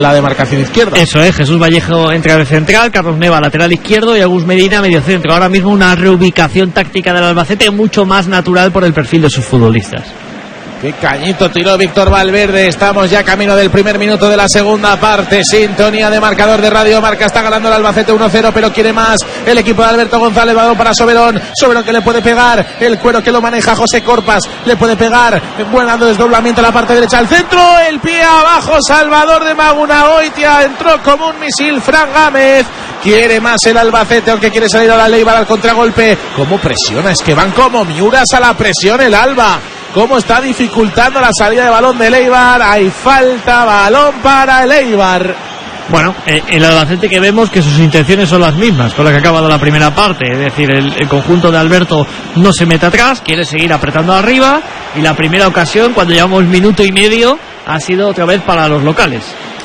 la demarcación izquierda. Eso es, Jesús Vallejo entra de central, Carlos Neva lateral izquierdo y Agus Medina medio centro. Ahora mismo una reubicación táctica del Albacete mucho más natural por el perfil de sus futbolistas. Qué cañito tiró Víctor Valverde. Estamos ya camino del primer minuto de la segunda parte. Sintonía de marcador de Radio Marca. Está ganando el Albacete 1-0, pero quiere más el equipo de Alberto González. Balón para Soberón. Soberón que le puede pegar. El cuero que lo maneja José Corpas. Le puede pegar. Buen dando desdoblamiento a la parte derecha. Al centro. El pie abajo. Salvador de Magunagoitia. Entró como un misil Fran Gámez. Quiere más el Albacete, aunque quiere salir a la Leibar al contragolpe. ¿Cómo presiona? Es que van como miuras a la presión el Alba. Cómo está dificultando la salida de balón de Eibar. Hay falta, balón para el Eibar. Bueno, el Albacete que vemos que sus intenciones son las mismas con las que ha acabado la primera parte. Es decir, el conjunto de Alberto no se mete atrás, quiere seguir apretando arriba. Y la primera ocasión, cuando llevamos minuto y medio, ha sido otra vez para los locales.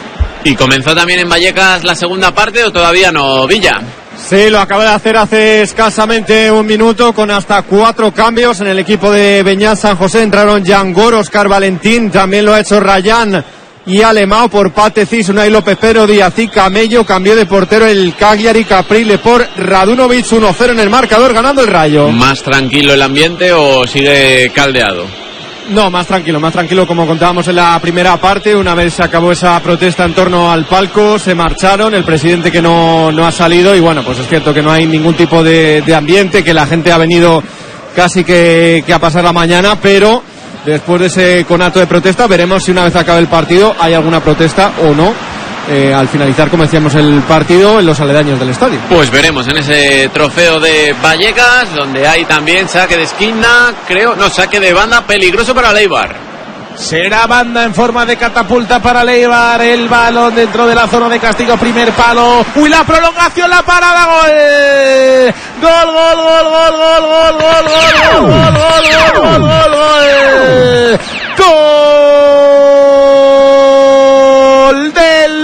¿Y comenzó también en Vallecas la segunda parte o todavía no, Villa? Sí, lo acaba de hacer hace escasamente un minuto con hasta 4 cambios en el equipo de Beñat San José. Entraron Yangor, Óscar Valentín, también lo ha hecho Rayán y Alemao por Pate Cis, Unai López Pero, Díaz y Camello. Cambió de portero el Cagliari, Caprile por Radunovic. 1-0 en el marcador, ganando el Rayo. ¿Más tranquilo el ambiente o sigue caldeado? No, más tranquilo, como contábamos en la primera parte. Una vez se acabó esa protesta en torno al palco, se marcharon, el presidente que no ha salido, y bueno, pues es cierto que no hay ningún tipo de ambiente, que la gente ha venido casi que a pasar la mañana, pero después de ese conato de protesta veremos si una vez acabe el partido hay alguna protesta o no. Al finalizar, como decíamos, el partido en los aledaños del estadio. Pues veremos en ese trofeo de Vallecas, donde hay también saque de esquina, saque de banda peligroso para Eibar. Será banda en forma de catapulta para Eibar. El balón dentro de la zona de castigo, primer palo. Uy, la prolongación, la parada, gol. Gol. Gol del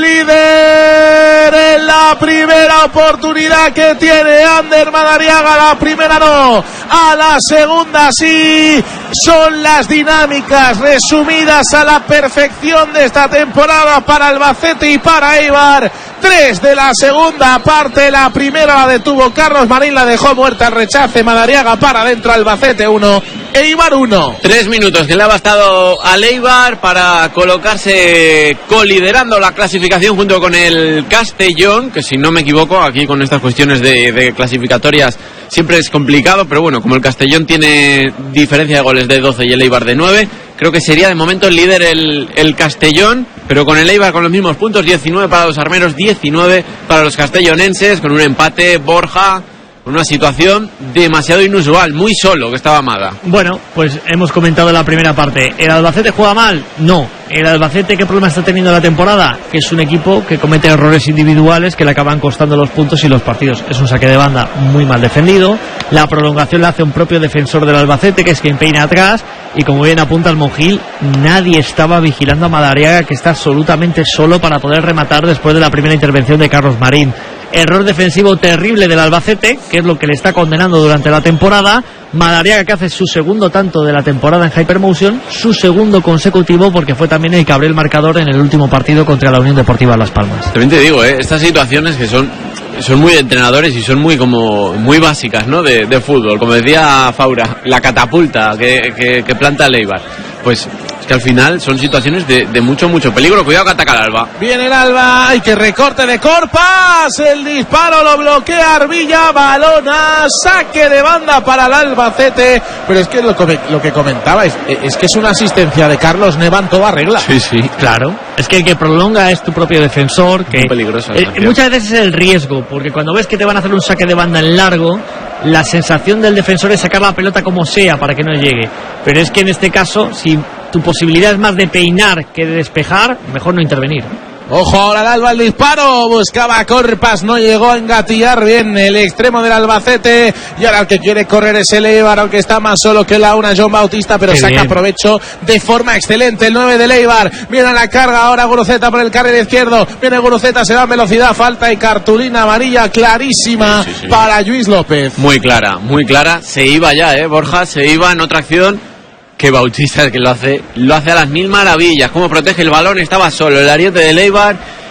líder en la primera oportunidad que tiene Ander Madariaga. La primera no, a la segunda sí. Son las dinámicas resumidas a la perfección de esta temporada para Albacete y para Eibar. 3 de la segunda parte, la primera la detuvo Carlos Marín, la dejó muerta al rechace. Madariaga para adentro, Albacete 1, Eibar 1. 3 minutos que le ha bastado al Eibar para colocarse coliderando la clasificación junto con el Castellón, que si no me equivoco, aquí con estas cuestiones de clasificatorias siempre es complicado, pero bueno, como el Castellón tiene diferencia de goles de 12 y el Eibar de 9, creo que sería de momento el líder el Castellón, pero con el Eibar con los mismos puntos, 19 para los armeros, 19 para los castellonenses, con un empate. Borja, con una situación demasiado inusual, muy solo que estaba Amada. Bueno, pues hemos comentado en la primera parte, ¿el Albacete juega mal? No. ¿El Albacete qué problema está teniendo la temporada? Que es un equipo que comete errores individuales que le acaban costando los puntos y los partidos. Es un saque de banda muy mal defendido, la prolongación la hace un propio defensor del Albacete, que es quien peina atrás, y como bien apunta el Monjil, nadie estaba vigilando a Madariaga, que está absolutamente solo para poder rematar después de la primera intervención de Carlos Marín. Error defensivo terrible del Albacete, que es lo que le está condenando durante la temporada. Madariaga, que hace su segundo tanto de la temporada en Hypermotion, su segundo consecutivo, porque fue también el que abrió el marcador en el último partido contra la Unión Deportiva Las Palmas. También te digo, estas situaciones que son muy de entrenadores y son muy básicas, ¿no? De fútbol, como decía Faura, la catapulta que planta el Eibar. Pues es que al final son situaciones de mucho peligro. Cuidado que ataca el Alba. Viene el Alba, hay que recorte de Corpas, el disparo lo bloquea Arvilla, balón a saque de banda para el Albacete. Pero es que lo que comentaba es que es una asistencia de Carlos Neva en toda regla. Sí, claro. Es que el que prolonga es tu propio defensor, que muy peligroso. Muchas veces es el riesgo, porque cuando ves que te van a hacer un saque de banda en largo, la sensación del defensor es sacar la pelota como sea para que no llegue. Pero es que en este caso, si tu posibilidad es más de peinar que de despejar, mejor no intervenir. Ojo ahora el Alba, el disparo, buscaba Corpas, no llegó a engatillar bien el extremo del Albacete, y ahora el que quiere correr es el Eibar, aunque está más solo que la una John Bautista, pero saca provecho de forma excelente el 9 del Eibar. Viene a la carga ahora Guruceta por el carril izquierdo, viene Guruceta, se da velocidad, falta y cartulina amarilla clarísima para Lluís López. Muy clara, se iba ya, Borja, se iba en otra acción que Bautista, que lo hace a las mil maravillas. Cómo protege el balón, estaba solo el ariete de Eibar